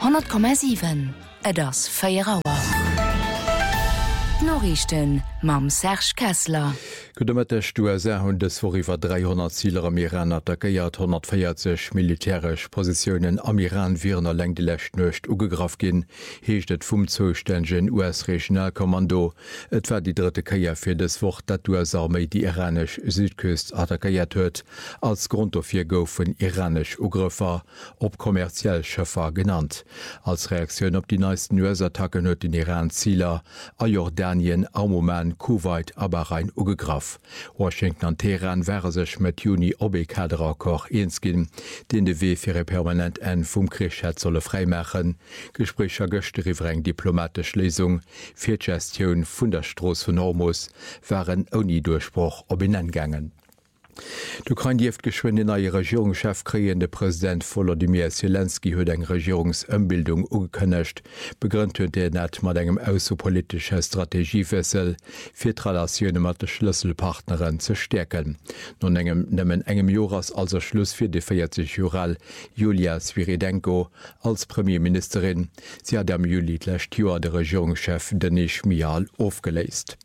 100,7 das Feierauer. Norrichten mam Serge Kessler. Gedëmmetteg USA hunn des vor iwwer 300 Zieler am Iran attackéiert 140 militärech Positionioen am Iran Wiener leng de lächt nøcht ugegraf ginn, heecht et vum zostägen US-Regionalkommando. Et war die dritte Kaier fir des Woch dat US-Armee die iranech Südküst attackéiert huet, als Grund of fir gouf vun iranech Ugriffer op kommerziell Schëffer genannt. Als Reaktionun op die neisten US-Attacken huet den Iran Zieler a Jordanien, Oman, Kuwait a Bahrain ugegraf. Washington an Teheran wäre sech met Juni Obekaderakkoch eens ginn, den de Wee fir e permanent en vum Krichheit solle freimachen, Gesprächer gëchte iwreng diplomatisch Lesung, fir d'Gestioun vun der Stroos vun Hormuz waren oni Durchspruch op inengangen. D'Ukraine jeft geschwind den neue Regierungschef kreende Präsident Volodymyr Zelensky huet eng Regierungsëmbildung ugekënnecht, begrünnt huet net mat engem außenpolitische Strategiewessel fir d'Relationioune mat de Schlüsselpartneren ze stärken. Non nëmmen engem Joras als Schluss fir de 40 Jural Julia Sviridenko als Premierministerin. Sie hat am Juli lächt Joer de Regierungschef Denis Shmyhal aufgeleist.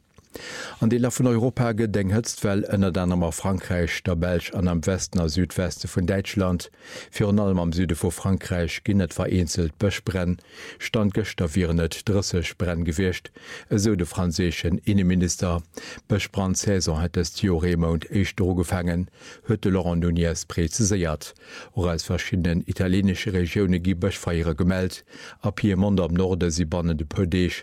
An Deler vun Europa gedenk hëtzt well ënner dannnnermer Frankreich, der Belsch an am Westen a Südweste vun Deitschland, fir an allem am Süde vu Frankreich ginnet vereinzelt Bëchbrenn, stand gëchter virenet drësseg Brenn gewircht, eso de franzéschen Innenminister. Bëchbrand Saison hett es Theoremont eich drogefangen, huet de Laurent Nunez preziséiert. Or als verschiedenen italiensche Regione gi Bëchfeiere gemeldt, a Piemont am Norde si bannen de Pëdeich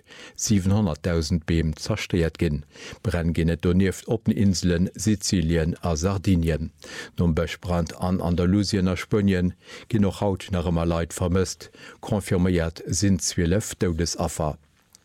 700.000 Beem zersteiert ginn. Brenn ginnet donieft op den Inseln Sizilien a Sardinien. Nom Bëchbrand an Andalusien a Spënien gin noch haut nach ëmmer Leiit vermëst, konfirméiert sinn 12 Todesaffer.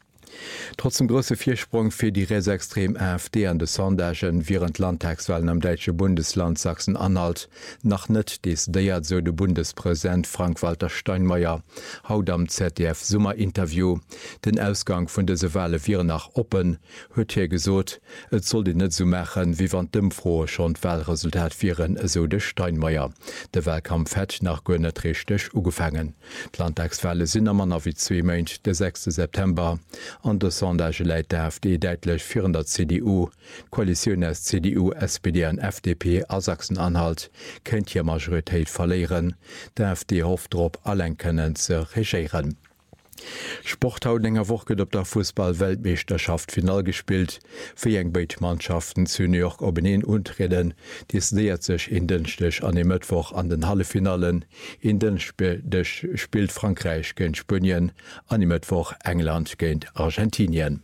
Trotz dem grosse Viersprung fir die rechtsextrem AfD an de Sondagen virent Landtagswahlen am Deitsche Bundesland Sachsen-Anhalt nach net déiert so de Bundespräsident Frank-Walter Steinmeier haut am ZDF Summerinterview. Den Ausgang vun dese Wale vir nach open huet hier gesot, et soll de net so machen wie wann dëmfroe schon Wahlresultat viren eso de Steinmeier. De Wahlkampf het nach gonet richteg ugefangen. Landtagswahlen sinn am an wie 2 Meint de 6. September. An der Sondage läit der AfD deitlech 400 CDU, Koalition as CDU, SPD an FDP a Sachsen-Anhalt kennt hier Majoritéit verleieren. Der AfD hofft drop allen kënnen ze regéieren. Sport haut enger woche op der Fußball-Weltmeisterschaft final gespielt, fir eng Beitmannschaften zu New York op en untreden, dies nähert sech in den Stech an dem Mittwoch an den Hallefinalen, in den spielt Frankreich géint Spënien, an dem Mittwoch England géint Argentinien.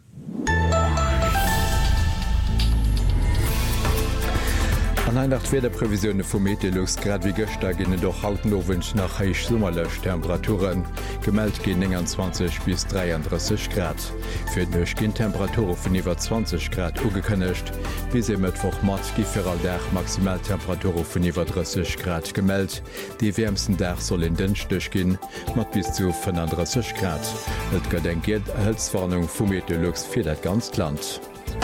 An Einnacht fir der Prävisionune vum Meteorologs grad wie Gëchter ginnen doch hauten Owensch nach heich Summerlech Temperaturen, gemeldt gin 20 bis 33 Grad. Fir d'Mch ginn Temperature vun iwwer 20 Grad ugekënnecht, bis e Mittwoch mat gifir all Dach Maximaltemperature vun iwwer 30 Grad gemeldt. Die wärmsten Dach soll in dënchtech ginn, mat bis zu 35 Grad. Et gedenket Hëtzwarnung vum Meteorologs fir dat ganz Land.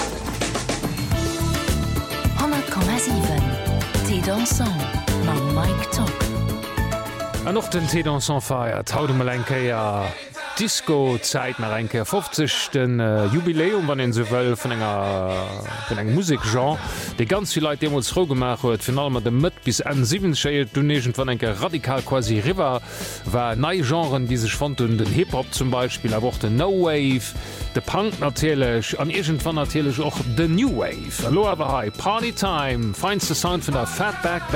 An noch den Tédanson feiert haut Malenke ja Disco-Zeit nach enke 50. Jubiläum wann en se wëll vun eng Musikgenre. De ganz viel Leiit dem uns frohgemacht huet final mat dem Mët bis an 7 scheiert dunegent van enke radikal quasi River war nei Genren die sech fand den Hip-Hop zum Beispiel, wo den No Wave, de Punk natürlich, an irgend van natürlich auch de New Wave. Hallo aber hi, Party Time, feinste Sound von der Fatback